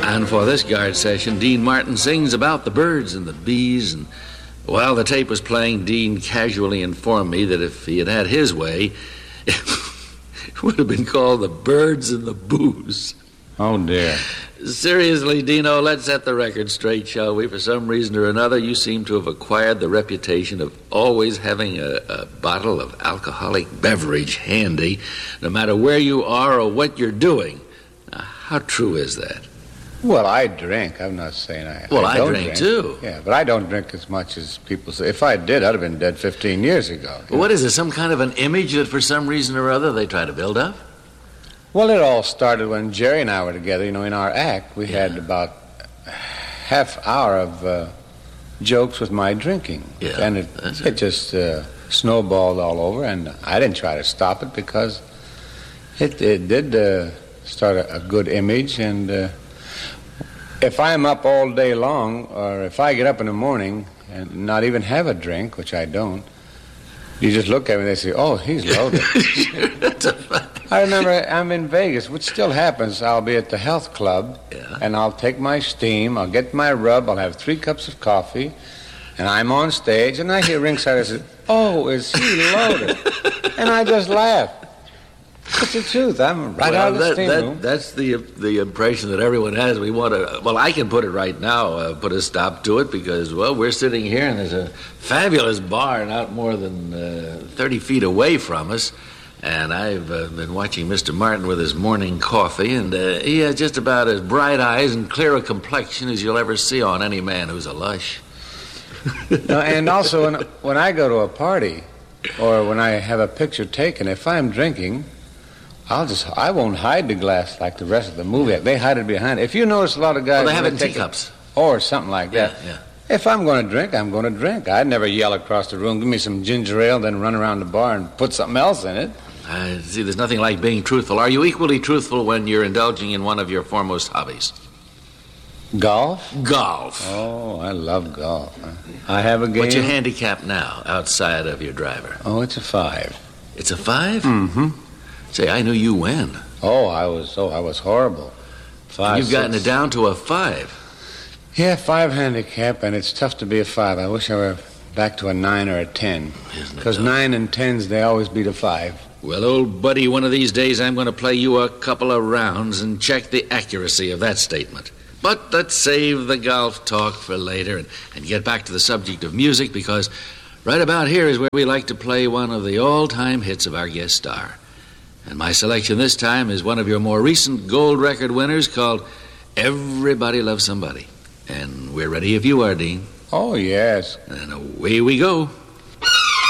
And for this guard session, Dean Martin sings about the birds and the bees. And while the tape was playing, Dean casually informed me that if he had had his way, it would have been called The Birds and the Booze. Oh, dear. Seriously, Dino, let's set the record straight, shall we? For some reason or another, you seem to have acquired the reputation of always having a bottle of alcoholic beverage handy, no matter where you are or what you're doing. Now, how true is that? Well, I drink. I'm not saying I Well, I don't drink, too. Yeah, but I don't drink as much as people say. If I did, I'd have been dead 15 years ago. Well, what is it, some kind of an image that for some reason or other they try to build up? Well, it all started when Jerry and I were together. You know, in our act, we had about half hour of jokes with my drinking. Yeah, and it just snowballed all over, and I didn't try to stop it because it did start a good image. And if I'm up all day long, or if I get up in the morning and not even have a drink, which I don't, you just look at me and they say, oh, he's loaded. I remember I'm in Vegas, which still happens. I'll be at the health club, and I'll take my steam, I'll get my rub, I'll have 3 cups of coffee, and I'm on stage, and I hear ringside, I say, oh, is he loaded? And I just laugh. It's the truth. I'm right out of the steam room. That's the impression that everyone has. We want to... Well, I can put it right now, put a stop to it, because, well, we're sitting here, and there's a fabulous bar not more than 30 feet away from us. And I've been watching Mr. Martin with his morning coffee, and he has just about as bright eyes and clear a complexion as you'll ever see on any man who's a lush. No, and also, when I go to a party, or when I have a picture taken, if I'm drinking, I won't hide the glass like the rest of the movie. They hide it behind. If you notice a lot of guys... Well, they have it in teacups. Or something like that. Yeah. If I'm going to drink, I'm going to drink. I'd never yell across the room, give me some ginger ale, then run around the bar and put something else in it. See, there's nothing like being truthful. Are you equally truthful when you're indulging in one of your foremost hobbies? Golf? Golf. Oh, I love golf. I have a game. What's your handicap now, outside of your driver? Oh, it's a 5. It's a 5? Mm-hmm. Say, I knew you when. I was horrible. 5, You've gotten it down to a 5. Yeah, 5 handicap, and it's tough to be a 5. I wish I were back to a 9 or a 10. Because 9 and 10s, they always beat a 5. Well, old buddy, one of these days I'm going to play you a couple of rounds and check the accuracy of that statement. But let's save the golf talk for later and get back to the subject of music, because right about here is where we like to play one of the all-time hits of our guest star. And my selection this time is one of your more recent gold record winners called Everybody Loves Somebody. And we're ready if you are, Dean. Oh, yes. And away we go.